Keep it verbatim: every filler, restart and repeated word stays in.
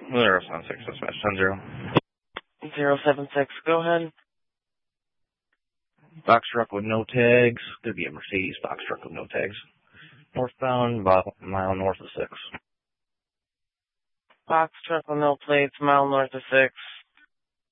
zero seven six, dispatch ten zero. zero seven six, go ahead. Box truck with no tags. Could be a Mercedes box truck with no tags. Northbound, about a mile north of six. Box truck with no plates, mile north of six.